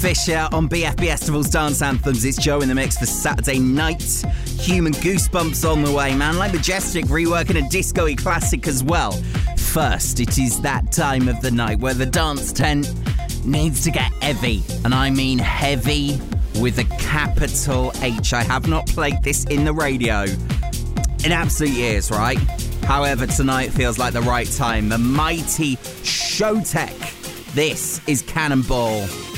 Fisher on BFBStival's Dance Anthems. It's Joe in the mix for Saturday night. Human Goosebumps on the way, man. Like Majestic reworking a disco-y classic as well. First, it is that time of the night where the dance tent needs to get heavy. And I mean heavy with a capital H. I have not played this in the radio in absolute years, right? However, tonight feels like the right time. The mighty Showtek. This is Cannonball.